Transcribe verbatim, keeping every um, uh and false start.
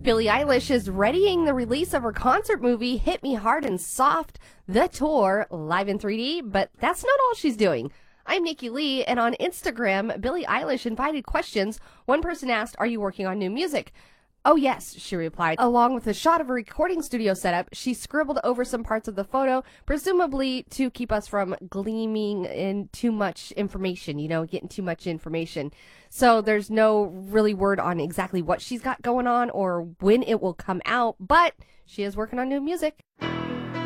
Billie Eilish is readying the release of her concert movie, Hit Me Hard and Soft, The Tour, live in three D, but that's not all she's doing. I'm Nikki Lee, and on Instagram, Billie Eilish invited questions. One person asked, "Are you working on new music?" "Oh, yes," she replied. Along with a shot of a recording studio setup, she scribbled over some parts of the photo, presumably to keep us from gleaming in too much information, you know, getting too much information. So there's no really word on exactly what she's got going on or when it will come out, but she is working on new music.